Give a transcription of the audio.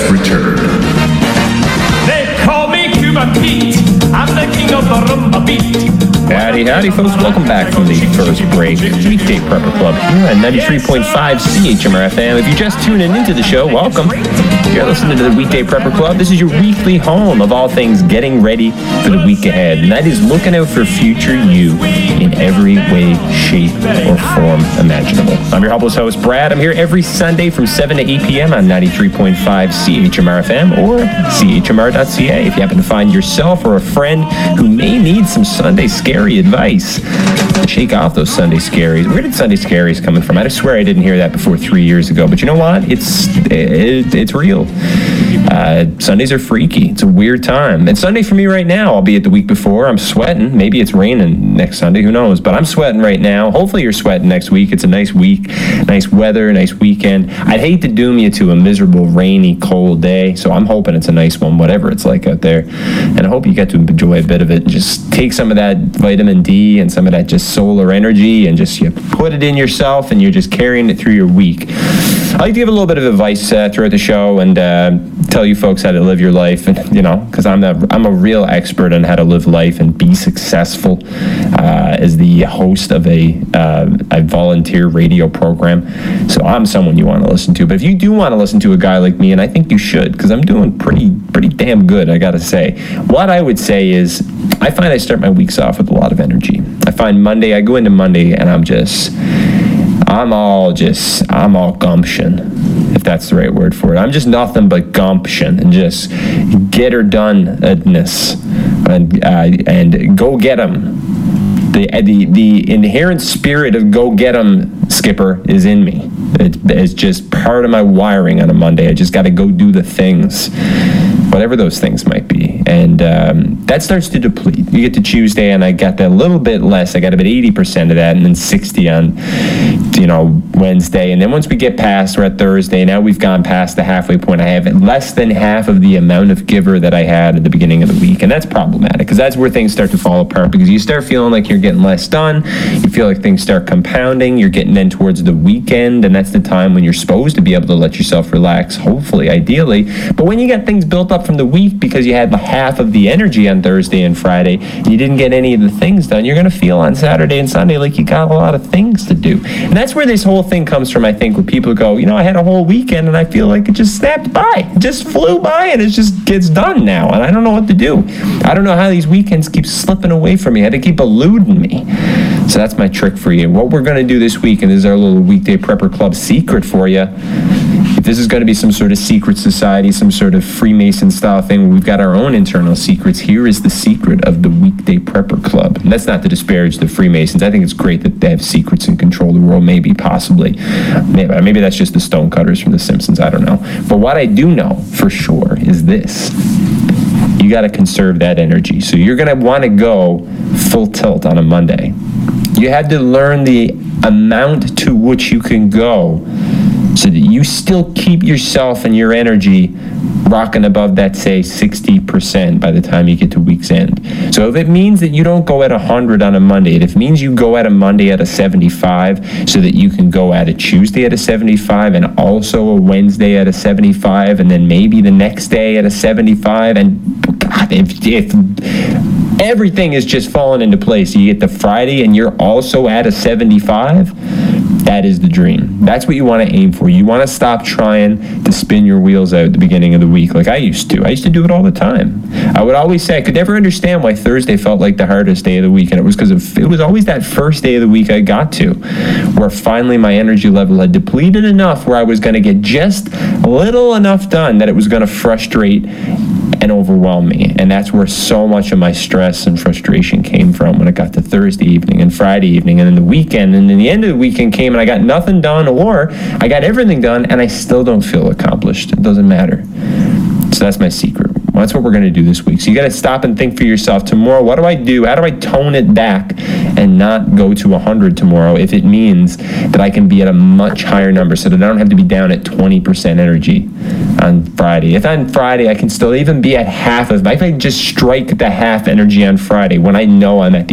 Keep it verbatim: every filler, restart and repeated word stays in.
returned. They call me Cuba Pete. I'm the king of the rumba beat. Howdy, howdy, folks. Welcome back from the first break. Weekday Prepper Club here on ninety-three point five C H M R F M. If you're just tuning into the show, welcome. You're listening to the Weekday Prepper Club. This is your weekly home of all things getting ready for the week ahead. And that is looking out for future you in every way, shape, or form imaginable. I'm your helpless host, Brad. I'm here every Sunday from seven to eight p.m. on ninety-three point five C H M R F M or C H M R dot C A if you happen to find yourself or a friend who may need some Sunday scary advice. Shake off those Sunday scaries. Where did Sunday scaries coming from? I swear I didn't hear that before three years ago. But you know what? It's it, it's real. Uh, Sundays are freaky. It's a weird time. And Sunday for me right now, albeit the week before, I'm sweating. Maybe it's raining next Sunday. Who knows? But I'm sweating right now. Hopefully you're sweating next week. It's a nice week, nice weather, nice weekend. I'd hate to doom you to a miserable, rainy, cold day. So I'm hoping it's a nice one, whatever it's like out there. And I hope you get to enjoy a bit of it and just take some of that vitamin D and some of that just solar energy and just you put it in yourself and you're just carrying it through your week. I like to give a little bit of advice uh, throughout the show and uh, tell you folks how to live your life, and you know, because I'm a, I'm a real expert on how to live life and be successful uh, as the host of a, uh, a volunteer radio program. So I'm someone you want to listen to. But if you do want to listen to a guy like me, and I think you should, because I'm doing pretty pretty damn good, I got to say, what I would say is I find I start my weeks off with a lot of energy. I find Monday, I go into Monday and I'm just, I'm all just, I'm all gumption, if that's the right word for it. I'm just nothing but gumption and just get her done-ness and, uh, and go get 'em. The, the, the inherent spirit of go get 'em, Skipper, is in me. It, it's just part of my wiring on a Monday. I just got to go do the things, whatever those things might be. And um, that starts to deplete. You get to Tuesday, and I got that little bit less. I got about eighty percent of that, and then sixty on, you know, Wednesday. And then once we get past, we're at Thursday. Now we've gone past the halfway point. I have less than half of the amount of giver that I had at the beginning of the week. And that's problematic, because that's where things start to fall apart, because you start feeling like you're getting less done. You feel like things start compounding. You're getting in towards the weekend, and that's the time when you're supposed to be able to let yourself relax, hopefully, ideally. But when you got things built up from the week because you had half of the energy on Thursday and Friday, and you didn't get any of the things done, you're going to feel on Saturday and Sunday like you got a lot of things to do. And that's where this whole thing comes from, I think, where people go, you know, I had a whole weekend and I feel like it just snapped by. It just flew by and it just gets done now, and I don't know what to do. I don't know how these weekends keep slipping away from me, how they keep eluding me. So that's my trick for you. What we're going to do this week, and this is our little Weekday Prepper Club secret for you. If this is going to be some sort of secret society, some sort of Freemason style thing where we've got our own internal secrets, here is the secret of the Weekday Prepper Club. And that's not to disparage the Freemasons. I think it's great that they have secrets and control the world, maybe, possibly. Maybe, maybe that's just the Stonecutters from The Simpsons, I don't know. But what I do know for sure is this. You got to conserve that energy. So you're going to want to go full tilt on a Monday. You had to learn the amount to which you can go so that you still keep yourself and your energy rocking above that, say, sixty percent by the time you get to week's end. So if it means that you don't go at one hundred on a Monday, if it means you go at a Monday at a seventy-five so that you can go at a Tuesday at a seventy-five and also a Wednesday at a seventy-five and then maybe the next day at a seventy-five, and God, if, if everything is just falling into place, you get the Friday and you're also at a seventy-five, that is the dream. That's what you want to aim for. You want to stop trying to spin your wheels out at the beginning of the week like I used to. I used to do it all the time. I would always say I could never understand why Thursday felt like the hardest day of the week, and it was because of, it was always that first day of the week I got to where finally my energy level had depleted enough where I was going to get just a little enough done that it was going to frustrate and overwhelm me. And that's where so much of my stress and frustration came from when it got to Thursday evening and Friday evening and then the weekend. And then the end of the weekend came and I got nothing done, or I got everything done and I still don't feel accomplished. It doesn't matter. So that's my secret. Well, that's what we're going to do this week. So you got to stop and think for yourself. Tomorrow, what do I do? How do I tone it back and not go to one hundred tomorrow if it means that I can be at a much higher number so that I don't have to be down at twenty percent energy on Friday? If on Friday I can still even be at half of, if I can just strike the half energy on Friday when I know I'm at the